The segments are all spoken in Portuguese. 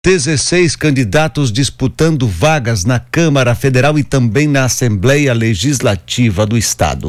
16 candidatos disputando vagas na Câmara Federal e também na Assembleia Legislativa do Estado.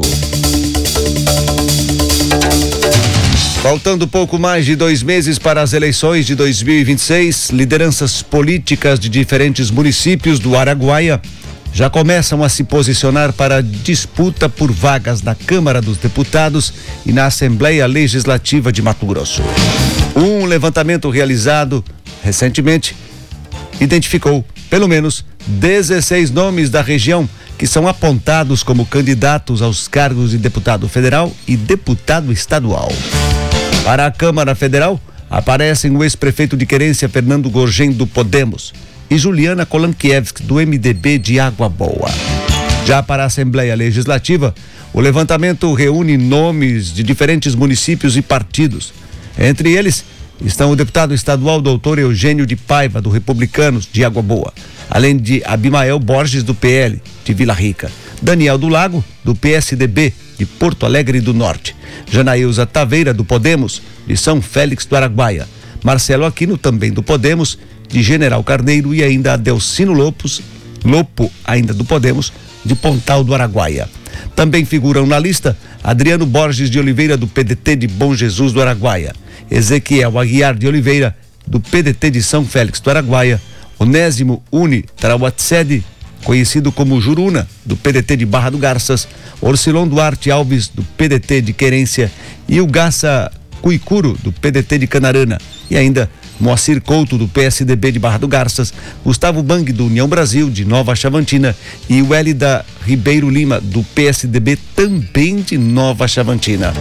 Faltando pouco mais de 2 meses para as eleições de 2026, lideranças políticas de diferentes municípios do Araguaia já começam a se posicionar para a disputa por vagas na Câmara dos Deputados e na Assembleia Legislativa de Mato Grosso. Um levantamento realizado recentemente identificou pelo menos 16 nomes da região que são apontados como candidatos aos cargos de deputado federal e deputado estadual. Para a Câmara Federal, aparecem o ex-prefeito de Querência, Fernando Gorgen, do Podemos, e Juliana Kolankiewicz, do MDB de Água Boa. Já para a Assembleia Legislativa, o levantamento reúne nomes de diferentes municípios e partidos. Entre eles estão o deputado estadual doutor Eugênio de Paiva, do Republicanos de Água Boa, além de Abimael Borges, do PL de Vila Rica, Daniel do Lago, do PSDB de Porto Alegre do Norte, Janaílza Taveira, do Podemos de São Félix do Araguaia, Marcelo Aquino, também do Podemos de General Carneiro, e ainda Adelcino Lopo, ainda do Podemos de Pontal do Araguaia. Também figuram na lista Adriano Borges de Oliveira, do PDT de Bom Jesus do Araguaia, Ezequiel Aguiar de Oliveira, do PDT de São Félix do Araguaia, Onésimo Uni Tarawatsede, conhecido como Juruna, do PDT de Barra do Garças, Orcilon Duarte Alves, do PDT de Querência, e o Gassa Cuicuro, do PDT de Canarana, e ainda Moacir Couto, do PSDB de Barra do Garças, Gustavo Bang, do União Brasil de Nova Chavantina, e o Hélida Ribeiro Lima, do PSDB também de Nova Chavantina.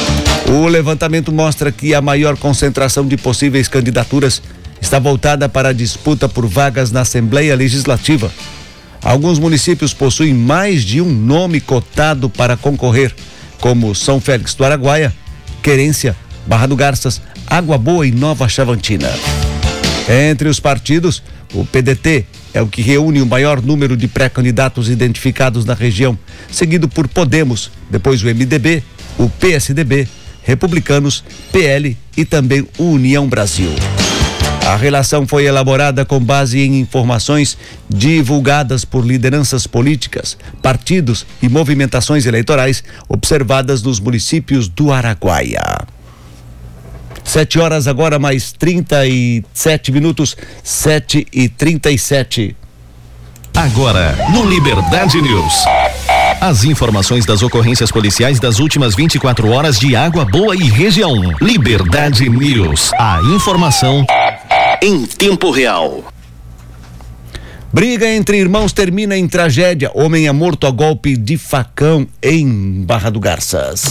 O levantamento mostra que a maior concentração de possíveis candidaturas está voltada para a disputa por vagas na Assembleia Legislativa. Alguns municípios possuem mais de um nome cotado para concorrer, como São Félix do Araguaia, Querência, Barra do Garças, Água Boa e Nova Chavantina. Entre os partidos, o PDT é o que reúne o maior número de pré-candidatos identificados na região, seguido por Podemos, depois o MDB, o PSDB, Republicanos, PL e também o União Brasil. A relação foi elaborada com base em informações divulgadas por lideranças políticas, partidos e movimentações eleitorais observadas nos municípios do Araguaia. 7 horas agora, mais 37 minutos, 7h37. Agora, no Liberdade News. As informações das ocorrências policiais das últimas 24 horas de Água Boa e região. Liberdade News. A informação em tempo real. Briga entre irmãos termina em tragédia. Homem é morto a golpe de facão em Barra do Garças.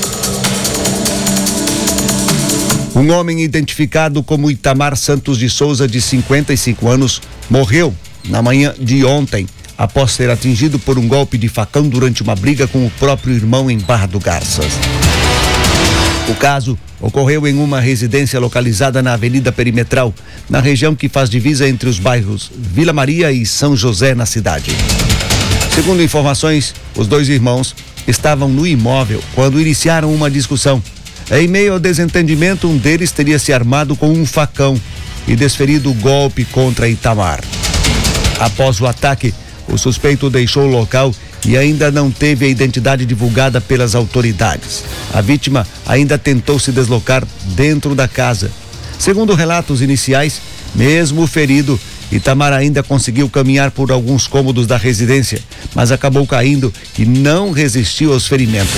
Um homem identificado como Itamar Santos de Souza, de 55 anos, morreu na manhã de ontem, após ser atingido por um golpe de facão durante uma briga com o próprio irmão em Barra do Garças. O caso ocorreu em uma residência localizada na Avenida Perimetral, na região que faz divisa entre os bairros Vila Maria e São José, na cidade. Segundo informações, os dois irmãos estavam no imóvel quando iniciaram uma discussão. Em meio ao desentendimento, um deles teria se armado com um facão e desferido o golpe contra Itamar. Após o ataque, o suspeito deixou o local e ainda não teve a identidade divulgada pelas autoridades. A vítima ainda tentou se deslocar dentro da casa. Segundo relatos iniciais, mesmo ferido, Itamar ainda conseguiu caminhar por alguns cômodos da residência, mas acabou caindo e não resistiu aos ferimentos.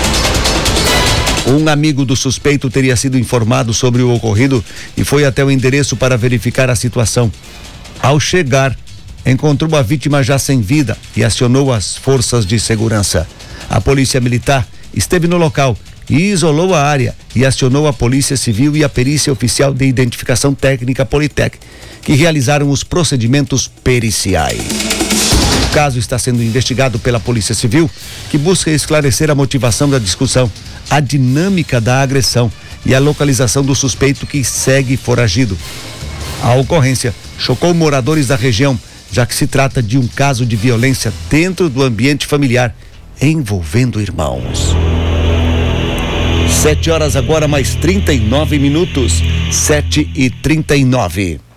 Um amigo do suspeito teria sido informado sobre o ocorrido e foi até o endereço para verificar a situação. Ao chegar, encontrou a vítima já sem vida e acionou as forças de segurança. A polícia militar esteve no local e isolou a área e acionou a Polícia Civil e a Perícia Oficial de Identificação Técnica Politec, que realizaram os procedimentos periciais. O caso está sendo investigado pela Polícia Civil, que busca esclarecer a motivação da discussão, a dinâmica da agressão e a localização do suspeito, que segue foragido. A ocorrência chocou moradores da região, já que se trata de um caso de violência dentro do ambiente familiar envolvendo irmãos. 7 horas agora, mais 39 minutos, 7h39.